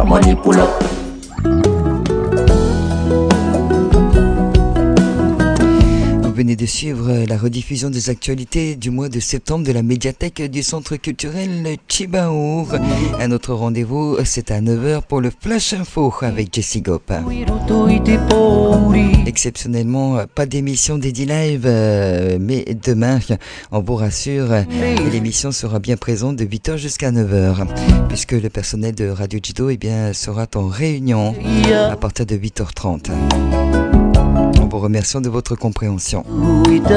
money pull up. Vous venez de suivre la rediffusion des actualités du mois de septembre de la médiathèque du Centre culturel Chibaour. Un autre rendez-vous, c'est à 9h pour le Flash Info avec Jessie Gop. Exceptionnellement, pas d'émission dédiée live, mais demain, on vous rassure, l'émission sera bien présente de 8h jusqu'à 9h, puisque le personnel de Radio Jido sera en réunion à partir de 8h30. Nous vous remercions de votre compréhension.